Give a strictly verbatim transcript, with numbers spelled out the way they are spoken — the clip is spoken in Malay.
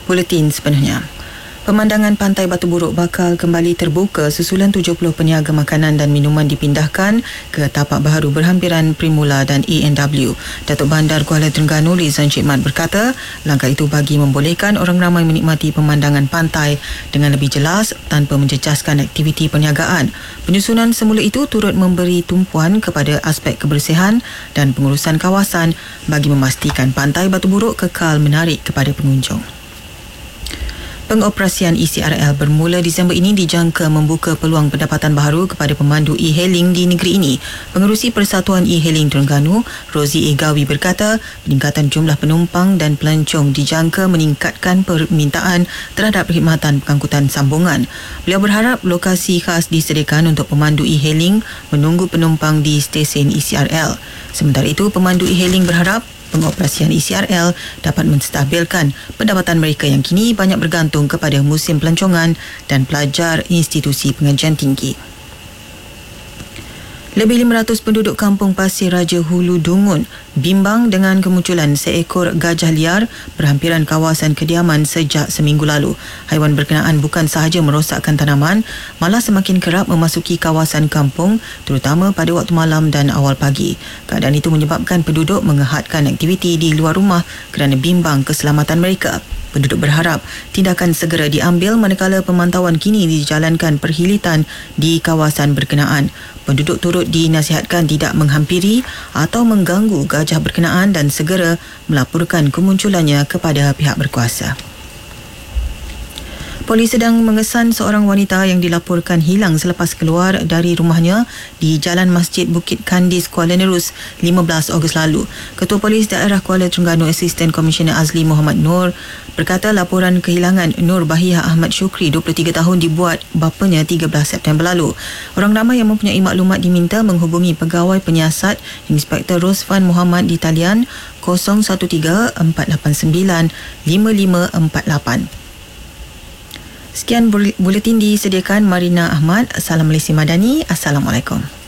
Buletin sepenuhnya. Pemandangan Pantai Batu Buruk bakal kembali terbuka susulan tujuh puluh peniaga makanan dan minuman dipindahkan ke tapak baharu berhampiran Primula dan A and W. Datuk Bandar Kuala Terengganu Rizwan Cik Mat berkata, langkah itu bagi membolehkan orang ramai menikmati pemandangan pantai dengan lebih jelas tanpa menjejaskan aktiviti perniagaan. Penyusunan semula itu turut memberi tumpuan kepada aspek kebersihan dan pengurusan kawasan bagi memastikan Pantai Batu Buruk kekal menarik kepada pengunjung. Pengoperasian E C R L bermula Disember ini dijangka membuka peluang pendapatan baharu kepada pemandu e-hailing di negeri ini. Pengerusi Persatuan E-Hailing Terengganu, Rozi Egawi berkata, peningkatan jumlah penumpang dan pelancong dijangka meningkatkan permintaan terhadap perkhidmatan pengangkutan sambungan. Beliau berharap lokasi khas disediakan untuk pemandu e-hailing menunggu penumpang di stesen E C R L. Sementara itu, pemandu e-hailing berharap pengoperasian E C R L dapat menstabilkan pendapatan mereka yang kini banyak bergantung kepada musim pelancongan dan pelajar institusi pengajian tinggi. Lebih lima ratus penduduk kampung Pasir Raja Hulu Dungun bimbang dengan kemunculan seekor gajah liar berhampiran kawasan kediaman sejak seminggu lalu. Haiwan berkenaan bukan sahaja merosakkan tanaman, malah semakin kerap memasuki kawasan kampung terutama pada waktu malam dan awal pagi. Keadaan itu menyebabkan penduduk mengehadkan aktiviti di luar rumah kerana bimbang keselamatan mereka. Penduduk berharap tindakan segera diambil manakala pemantauan kini dijalankan perhilitan di kawasan berkenaan. Penduduk turut dinasihatkan tidak menghampiri atau mengganggu gajah berkenaan dan segera melaporkan kemunculannya kepada pihak berkuasa. Polis sedang mengesan seorang wanita yang dilaporkan hilang selepas keluar dari rumahnya di Jalan Masjid Bukit Kandis, Kuala Nerus, lima belas Ogos lalu. Ketua Polis Daerah Kuala Terengganu Asisten Komisioner Azli Muhammad Nur berkata laporan kehilangan Nur Bahiyah Ahmad Syukri, dua puluh tiga tahun, dibuat bapanya tiga belas September lalu. Orang ramai yang mempunyai maklumat diminta menghubungi Pegawai Penyiasat Inspektor Rosvan Muhammad di talian kosong satu tiga empat lapan sembilan lima lima empat lapan. Sekian buletin disediakan Marina Ahmad. Salam Malaysia Madani. Assalamualaikum.